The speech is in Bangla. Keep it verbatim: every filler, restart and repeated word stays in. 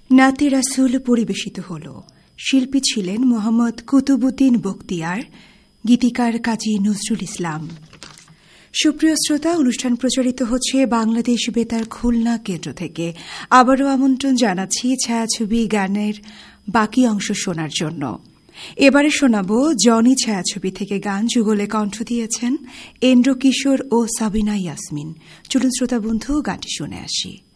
নাতে রাসূল পরিবেশিত হল। শিল্পী ছিলেন মোহাম্মদ কুতুবউদ্দিন বখতিয়ার, গীতিকার কাজী নজরুল ইসলাম। সুপ্রিয় শ্রোতা, অনুষ্ঠান প্রচারিত হচ্ছে বাংলাদেশ বেতার খুলনা কেন্দ্র থেকে। আবারও আমন্ত্রণ জানাচ্ছি ছায়াছবি গানের বাকি অংশ শোনার জন্য। এবারে শোনাব জনি ছায়াছবি থেকে গান। যুগলে কণ্ঠ দিয়েছেন এন্দ্র কিশোর ও সাবিনা ইয়াসমিন। চলুন শ্রোতা বন্ধু, গানটি শুনে আসি।